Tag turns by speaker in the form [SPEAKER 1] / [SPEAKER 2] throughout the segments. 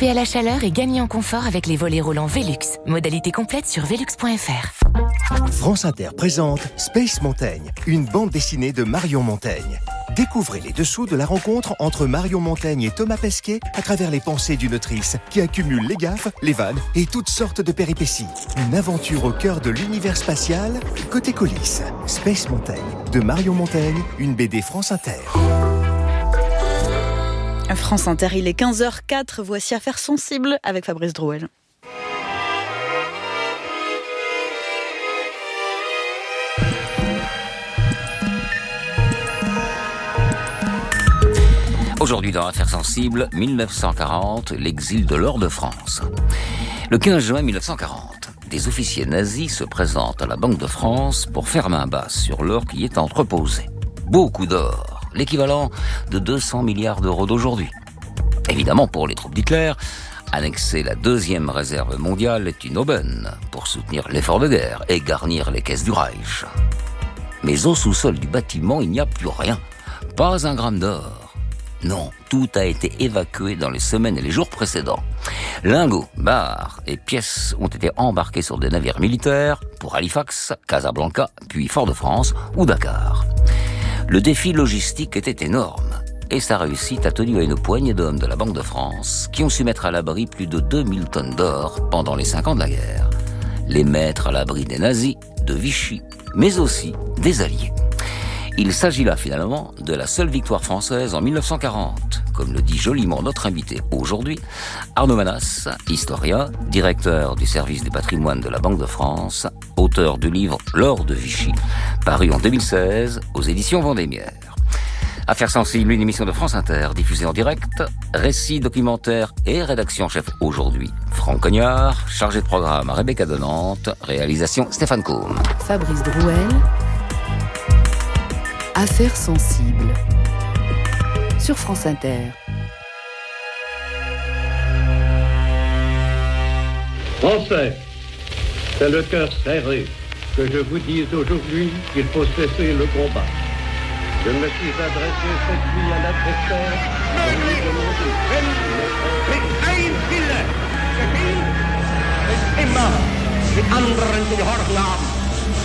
[SPEAKER 1] Échappez à la chaleur et gagnez en confort avec les volets roulants Velux. Modalité complète sur velux.fr.
[SPEAKER 2] France Inter présente Space Montaigne, une bande dessinée de Marion Montaigne. Découvrez les dessous de la rencontre entre Marion Montaigne et Thomas Pesquet à travers les pensées d'une autrice qui accumule les gaffes, les vannes et toutes sortes de péripéties. Une aventure au cœur de l'univers spatial, côté coulisses. Space Montaigne, de Marion Montaigne, une BD France Inter.
[SPEAKER 3] France Inter, il est 15h04, voici Affaires sensibles avec Fabrice Drouel.
[SPEAKER 4] Aujourd'hui dans Affaires sensibles, 1940, l'exil de l'or de France. Le 15 juin 1940, des officiers nazis se présentent à la Banque de France pour faire main basse sur l'or qui est entreposé. Beaucoup d'or, l'équivalent de 200 milliards d'euros d'aujourd'hui. Évidemment, pour les troupes d'Hitler, annexer la deuxième réserve mondiale est une aubaine pour soutenir l'effort de guerre et garnir les caisses du Reich. Mais au sous-sol du bâtiment, il n'y a plus rien. Pas un gramme d'or. Non, tout a été évacué dans les semaines et les jours précédents. Lingots, barres et pièces ont été embarqués sur des navires militaires pour Halifax, Casablanca, puis Fort-de-France ou Dakar. Le défi logistique était énorme et sa réussite a tenu à une poignée d'hommes de la Banque de France qui ont su mettre à l'abri plus de 2000 tonnes d'or pendant les 5 ans de la guerre. Les mettre à l'abri des nazis, de Vichy, mais aussi des Alliés. Il s'agit là finalement de la seule victoire française en 1940, comme le dit joliment notre invité aujourd'hui, Arnaud Manas, historien, directeur du service du patrimoine de la Banque de France, auteur du livre L'or de Vichy, paru en 2016 aux éditions Vendémiaire. Affaires sensibles, une émission de France Inter, diffusée en direct, récit, documentaire et rédaction chef aujourd'hui. Franck Cognard, chargé de programme Rebecca de Nantes, réalisation Stéphane Combe.
[SPEAKER 5] Fabrice Drouel. Affaires sensibles sur France Inter.
[SPEAKER 6] Français, c'est le cœur serré que je vous dise aujourd'hui qu'il faut cesser le combat. Je me suis adressé cette nuit à l'adversaire pour lui demander mit ein Wille, ist immer mit anderen zu gehorchen haben.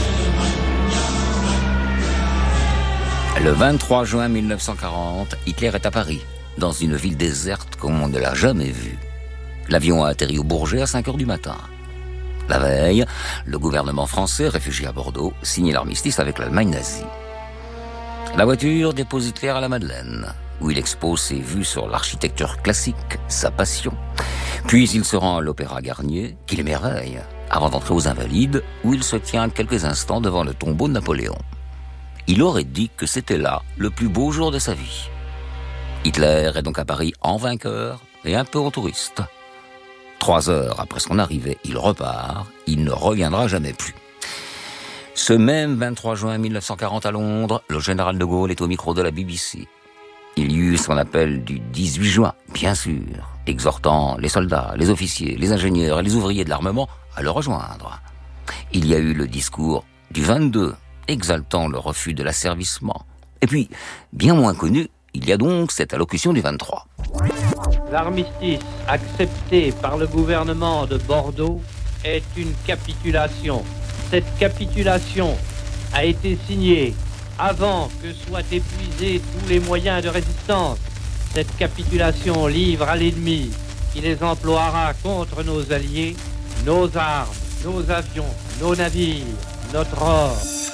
[SPEAKER 4] Le 23 juin 1940, Hitler est à Paris, dans une ville déserte comme on ne l'a jamais vue. L'avion a atterri au Bourget à 5h du matin. La veille, le gouvernement français, réfugié à Bordeaux, signait l'armistice avec l'Allemagne nazie. La voiture dépose Hitler à la Madeleine, où il expose ses vues sur l'architecture classique, sa passion. Puis il se rend à l'Opéra Garnier, qu'il émerveille, avant d'entrer aux Invalides, où il se tient quelques instants devant le tombeau de Napoléon. Il aurait dit que c'était là le plus beau jour de sa vie. Hitler est donc à Paris en vainqueur et un peu en touriste. 3 heures après son arrivée, il repart, il ne reviendra jamais plus. Ce même 23 juin 1940 à Londres, le général de Gaulle est au micro de la BBC. Il y eut son appel du 18 juin, bien sûr, exhortant les soldats, les officiers, les ingénieurs et les ouvriers de l'armement à le rejoindre. Il y a eu le discours du 22, exaltant le refus de l'asservissement. Et puis, bien moins connu, il y a donc cette allocution du 23.
[SPEAKER 6] L'armistice accepté par le gouvernement de Bordeaux est une capitulation. Cette capitulation a été signée avant que soient épuisés tous les moyens de résistance. Cette capitulation livre à l'ennemi qui les emploiera contre nos alliés, nos armes, nos avions, nos navires, notre or.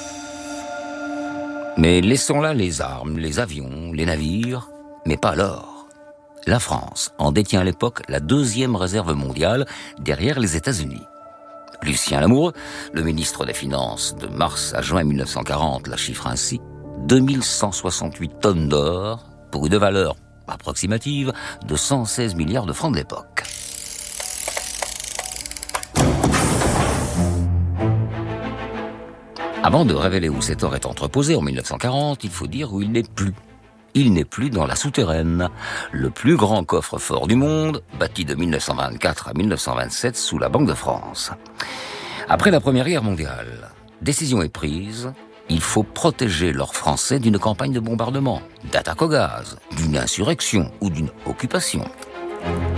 [SPEAKER 4] Mais laissons là les armes, les avions, les navires, mais pas l'or. La France en détient à l'époque la 2e réserve mondiale, derrière les États-Unis. Lucien Lamoureux, le ministre des Finances de mars à juin 1940, la chiffre ainsi, 2168 tonnes d'or, pour une valeur approximative de 116 milliards de francs de l'époque. Avant de révéler où cet or est entreposé en 1940, il faut dire où il n'est plus. Il n'est plus dans la souterraine, le plus grand coffre-fort du monde, bâti de 1924 à 1927 sous la Banque de France. Après la Première Guerre mondiale, décision est prise, il faut protéger l'or français d'une campagne de bombardement, d'attaque au gaz, d'une insurrection ou d'une occupation.